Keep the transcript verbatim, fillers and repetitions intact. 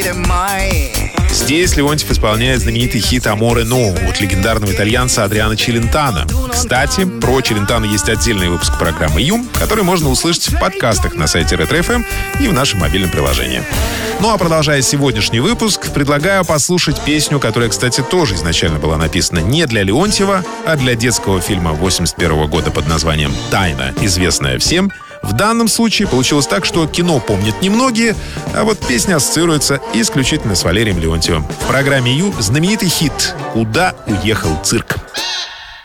Здесь Леонтьев исполняет знаменитый хит «Аморе Но» от легендарного итальянца Адриано Челентано. Кстати, про Челентано есть отдельный выпуск программы «Юм», который можно услышать в подкастах на сайте Ретро эф эм и в нашем мобильном приложении. Ну а продолжая сегодняшний выпуск, предлагаю послушать песню, которая, кстати, тоже изначально была написана не для Леонтьева, а для детского фильма восемьдесят первого года под названием «Тайна», известная всем. В данном случае получилось так, что кино помнят немногие, а вот песня ассоциируется исключительно с Валерием Леонтьевым. В программе «Ю» знаменитый хит «Куда уехал цирк».